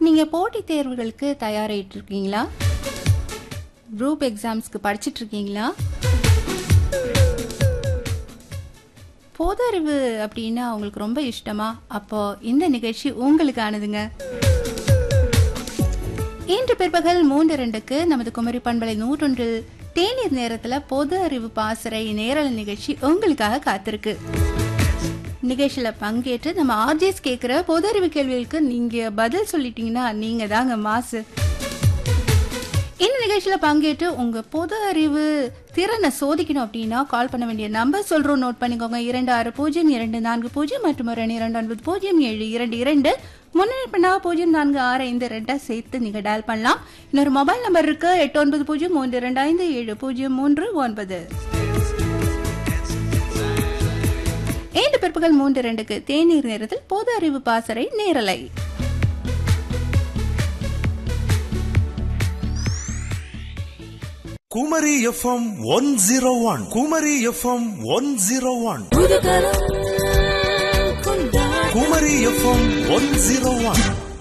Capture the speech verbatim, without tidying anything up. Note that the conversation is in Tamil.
நீங்க போட்டித் தேர்வுகளுக்கு தயாராயிட்டு இருக்கீங்களா? குரூப் எக்ஸாம்ஸ்க்கு படிச்சிட்டு இருக்கீங்களா? பொது அறிவு அப்படின்னா உங்களுக்கு ரொம்ப இஷ்டமா? அப்போ இந்த நிகழ்ச்சி உங்களுக்கானதுங்க. இன்று பிற்பகல் மூன்று இரண்டுக்கு நமது குமரி பண்பலை நூற்றொன்றில் தேநீர் நேரத்துல பொது அறிவு பாசறை நேரல நிகழ்ச்சி உங்களுக்காக காத்திருக்கு. நிகழ்ச்சியில பங்கேற்று நம்ம ஆர்ஜிஎஸ் கேட்கிற பொது அறிவு கேள்விகளுக்கு நீங்க பதில் சொல்லிட்டீங்கன்னா நீங்க தாங்க மாசு. இந்த நிகழ்ச்சியில பங்கேற்று உங்க பொது அறிவு திறனை சோதிக்கணும் அப்படின்னா கால் பண்ண வேண்டிய நம்பர் சொல்றோம், நோட் பண்ணிக்கோங்க. இரண்டு ஆறு பூஜ்ஜியம் இரண்டு நான்கு பூஜ்ஜியம் மற்றும் ஒரு இரண்டு ஒன்பது பூஜ்ஜியம் ஏழு இரண்டு இரண்டு முன்னெடுப்புனா பூஜ்ஜியம் நான்கு ஆறு ஐந்து ரெண்டா சேர்த்து நீங்க டயல் பண்ணலாம். இன்னொரு மொபைல் நம்பர் இருக்கு, எட்டு ஒன்பது பூஜ்ஜியம் மூன்று இரண்டு ஐந்து ஏழு பூஜ்ஜியம் மூன்று ஒன்பது. இன்று பிற்பகல் மூன்று இரண்டுக்கு தேநீர் நேரத்தில் பொது அறிவு பாசறை நேரலை. Kumari FM one zero one Kumari FM one zero one Kumari FM one zero one